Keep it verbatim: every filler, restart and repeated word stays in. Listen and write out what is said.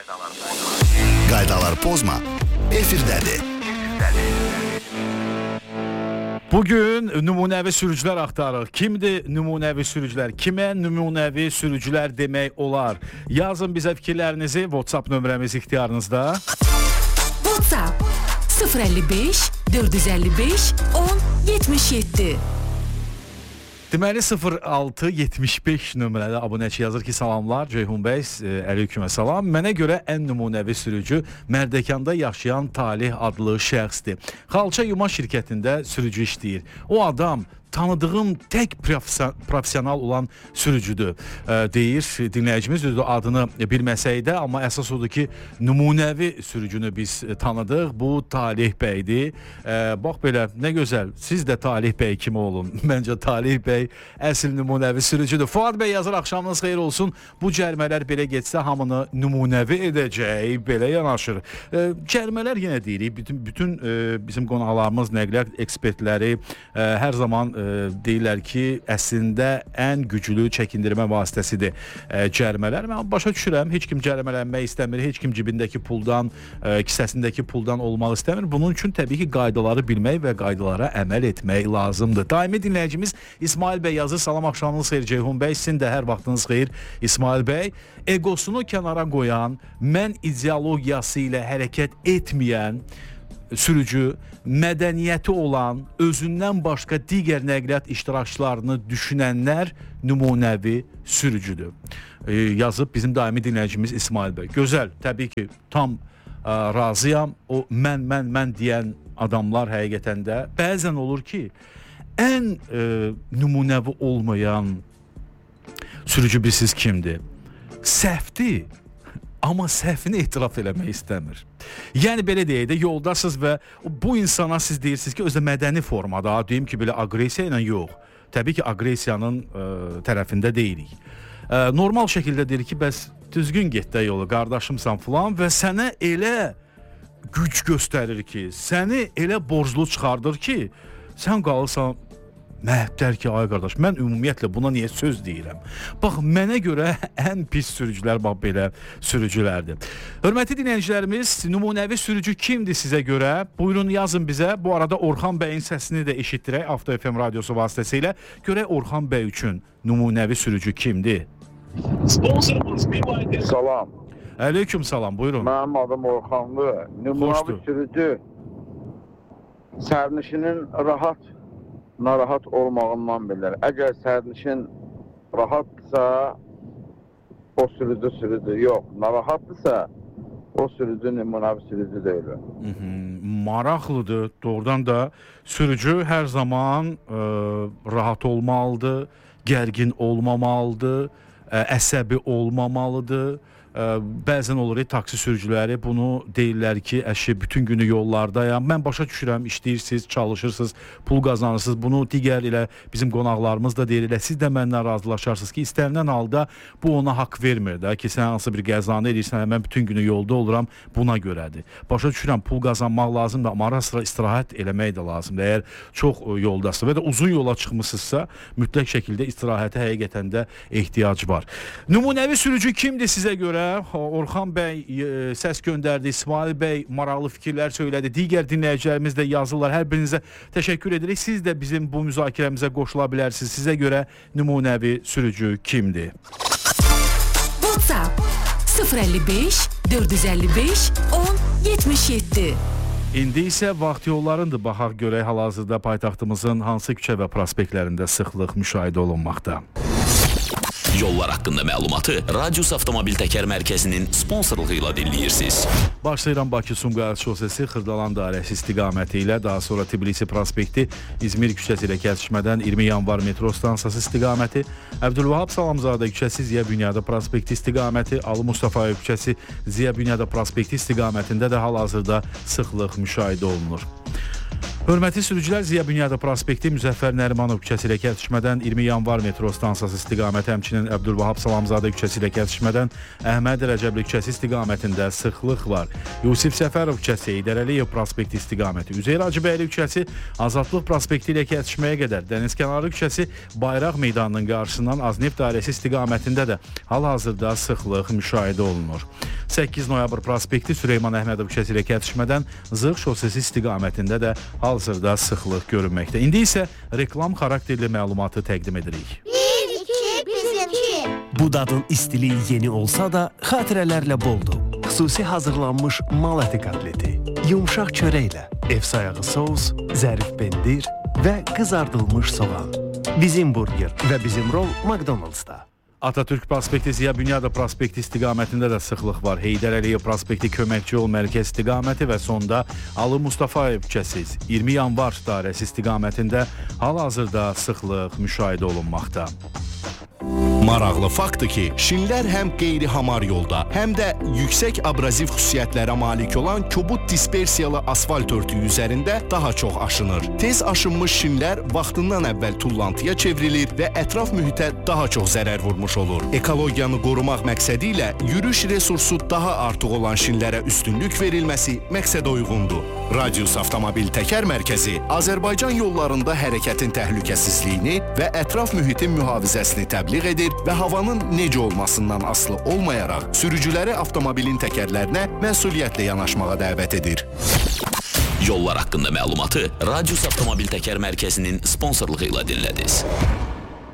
Qaydalar pozma. Efirdədir. Bugün nümunəvi sürücülər axtarır. Kimdir nümunəvi sürücülər? Kimə nümunəvi sürücülər demək olar? Yazın bizə fikirlərinizi. WhatsApp nömrəmiz ixtiyarınızda. WhatsApp sıfır əlli beş dörd yüz əlli beş on yetmiş yeddi. Deməli sıfır altı yetmiş beş nömrəli abunəçi yazır ki, salamlar Ceyhun bəy, əleykümə salam. Mənə görə ən nümunəvi sürücü Mərdəkanda yaşayan Talih adlı şəxsdir. Xalça yuma şirkətində sürücü işləyir. O adam tanıdığım tək profesional olan sürücüdür, deyir dinləyicimiz. Adını bilməsək də, amma əsas odur ki, nümunəvi sürücünü biz tanıdıq. Bu Talih bəydir. Bax belə, nə gözəl. Siz də Talih bəy kimi olun. Məncə Talih bəy əsl nümunəvi sürücüdür. Fuad bəy yazır, axşamınız xeyir olsun. Bu cərimələr belə getsə hamını nümunəvi edəcək, belə yanaşır. Cərimələr yenə deyirik, bütün, bütün bizim qonaqlarımız, nəqliyyat ekspertləri hər zaman deyirlər ki, əslində ən güclü çəkindirmə vasitəsidir cərimələr. Mən başa düşürəm, heç kim cərimələnmək istəmir, heç kim cibindəki puldan, kisəsindəki puldan olmaq istəmir. Bunun üçün təbii ki, qaydaları bilmək və qaydalara əməl etmək lazımdır. Daimi dinləyicimiz İsmail bəy yazır, salam axşamınız xeyir Ceyhun bəy, sizin də hər vaxtınız xeyir İsmail bəy. Egosunu kənara qoyan, mən ideologiyası ilə hərəkət etməyən sürücü, mədəniyyəti olan, özündən başqa digər nəqliyyat iştirakçılarını düşünənlər nümunəvi sürücüdür. E, yazıb bizim daimi dinləyicimiz İsmail bəy. Gözəl, təbii ki, tam ə, razıyam. O mən, mən, mən deyən adamlar həqiqətən də bəzən olur ki, ən ə, nümunəvi olmayan sürücü bilsiz kimdir? Səhvdir. Amma səhvini etiraf eləmək istəmir. Yəni belə deyək də, yoldasınız və bu insana siz deyirsiniz ki, özü mədəni formada, deyim ki, belə aqresiya ilə yox. Təbii ki, aqresiyanın ə, tərəfində deyirik. Ə, normal şəkildə deyir ki, bəs düzgün get də yolu, qardaşımsan filan və sənə elə güc göstərir ki, səni elə borclu çıxardır ki, sən qalırsan məhəttər ki, ay qardaş, mən ümumiyyətlə buna niyə söz deyirəm? Bax, mənə görə ən pis sürücülər bax belə sürücülərdir. Hörmətli dinləyicilərimiz, nümunəvi sürücü kimdir sizə görə? Buyurun yazın bizə. Bu arada Orxan bəyin səsini də eşitdirək Avto F M radiosu vasitəsilə. Görək Orxan bəy üçün nümunəvi sürücü kimdir? Salam. Əleyküm salam, buyurun. Mənim adım Orxanlı. Nümunəvi sürücü sərnişinin rahat narahat olmağından bilər. Əgər sərnişin rahatdırsa, o sürücü sürücü yox. Narahatdırsa, o sürücü nümunəvi sürücü deyil. Maraqlıdır. Doğrudan da sürücü hər zaman ə, rahat olmalıdır, gərgin olmamalıdır, ə, əsəbi olmamalıdır. Bəzən olur ki, taksi sürücüləri bunu deyirlər ki, əşi bütün günü yollardayam. Mən başa düşürəm, işləyirsiniz, çalışırsınız, pul qazanırsınız. Bunu digər elə bizim qonaqlarımız da deyirlər. Siz də məndən razılaşarsınız ki, istənilən halda bu ona haqq vermir də ki, sən hansı bir qəzanı edirsən, mən bütün günü yolda oluram, buna görədir. Başa düşürəm, pul qazanmaq lazımdır, amma ara sıra istirahət eləmək də lazımdır. Əgər çox yoldasınız və də uzun yola çıxmısınızsa, mütləq şəkildə istirahətə həqiqətən də ehtiyac var. Nümunəvi sürücü kimdir sizə görə? Orxan bəy səs göndərdi, İsmail bəy maraqlı fikirlər söylədi, digər dinləyicilərimiz də yazırlar, hər birinizə təşəkkür edirik. Siz də bizim bu müzakirəmizə qoşula bilərsiniz. Sizə görə nümunəvi sürücü kimdir? WhatsApp sıfır əlli beş dörd yüz əlli beş on yetmiş yeddi. İndi isə vaxt yollarındır. Baxaq görək hal-hazırda paytaxtımızın hansı küçə və prospektlərində sıxlıq müşahidə olunmaqda. Yollar haqqında məlumatı Radius Avtomobil Təkər Mərkəzinin sponsorluğu ilə dinləyirsiniz. Başlayıram Bakı-Sumqayıt şosesi Xırdalan dairəsi istiqaməti ilə, daha sonra Tbilisi prospekti İzmir küçəsi ilə kəsişmədən iyirmi yanvar metro stansiyası istiqaməti, Əbdülvahab Salamzadə küçəsi Ziya Bünyada prospekti istiqaməti, Ali Mustafayev küçəsi Ziya Bünyada prospekti istiqamətində də hal-hazırda sıxlıq müşahidə olunur. Hörmətli sürücülər, Ziya Bünyadov prospekti Müzəffər Nərimanov küçəsi ilə kəsişmədən iyirmi yanvar metro stansiyası istiqaməti, həmçinin Əbdülvahab Salamzadə küçəsi ilə kəsişmədən Əhməd Rəcəbli küçəsi istiqamətində sıxlıq var. Yusif Səfərov küçəsi, Heydər Əliyev prospekti istiqaməti, Üzeyir Hacıbəyli küçəsi Azadlıq prospekti ilə kəsişməyə qədər, Dənizkənarı küçəsi Bayraq meydanının qarşısından Azneft dairəsi istiqamətində də hal-hazırda sıxlıq müşahidə olunur. səkkiz noyabr prospekti Süleyman Əhmədov küçəsi ilə kəsişmədən Zırx şosesi istiqamətində də hal-hazırda sıxlıq görünməkdə. İndi isə reklam xarakterli məlumatı təqdim edirik. Bir, iki, bizimki. Bu dadın istiliyi yeni olsa da xatirələrlə boldur. Xüsusi hazırlanmış mal əti kotleti, yumşaq çörəklə, ev sayağı sos, zərif pendir və qızardılmış soğan. Bizim burger və bizim rol McDonald's-da. Atatürk prospekti, Ziya Bünyadov prospekti istiqamətində də sıxlıq var. Heydər Əliyev prospekti Köməkçi yol mərkəz istiqaməti və sonda Alı Mustafayev küçəsi iyirmi yanvar dairəsi istiqamətində hal-hazırda sıxlıq müşahidə olunmaqda. Maraqlı faktdır ki, şinlər həm qeyri-hamar yolda, həm də yüksək abraziv xüsusiyyətlərə malik olan kobud dispersiyalı asfalt örtüyü üzərində daha çox aşınır. Tez aşınmış şinlər vaxtından əvvəl tullantıya çevrilir və ətraf mühitə daha çox zərər vurmuş olur. Ekologiyanı qorumaq məqsədi ilə yürüyüş resursu daha artıq olan şinlərə üstünlük verilməsi məqsədə uyğundur. Radius Avtomobil Təkər Mərkəzi Azərbaycan yollarında hərəkətin təhlükəsizliyini və ətraf mühitin mühafizəsini təbliğ edir və havanın necə olmasından asılı olmayaraq sürücüləri avtomobilin təkərlərinə məsuliyyətlə yanaşmağa dəvət edir. Yollar haqqında məlumatı Radius Avtomobil Təkər Mərkəzinin sponsorluğu ilə dinlədiniz.